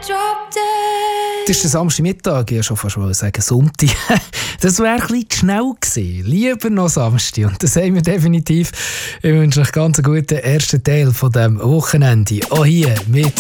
Das ist der Samstagmittag, ich schon fast sagen Sonntag. Das wäre ein bisschen zu schnell gewesen. Lieber noch Samstag. Und das haben wir definitiv. Ich wünsche euch ganz einen guten ersten Teil von diesem Wochenende. Auch hier mit